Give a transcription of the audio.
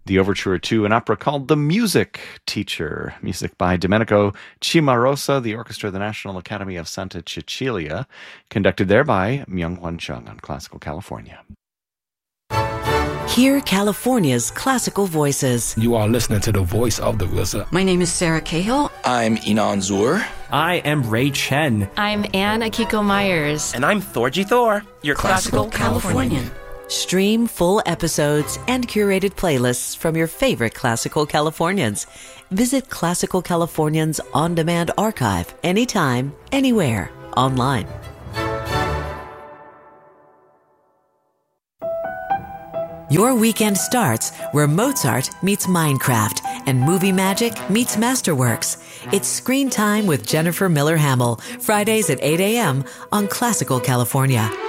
the overture to an opera called The Music Teacher, music by Domenico Cimarosa, the orchestra of the National Academy of Santa Cecilia, conducted there by Myung-Hwan Chung on Classical California. Hear California's classical voices. You are listening to the voice of the RZA. My name is Sarah Cahill. I'm Inan Zur. I am Ray Chen. I'm Anne Akiko Myers. And I'm Thorgy Thor, your Classical Californian. Stream full episodes and curated playlists from your favorite Classical Californians. Visit Classical Californians on-demand archive anytime, anywhere, online. Your weekend starts where Mozart meets Minecraft and movie magic meets Masterworks. It's Screen Time with Jennifer Miller Hamill, Fridays at 8 a.m. on Classical California.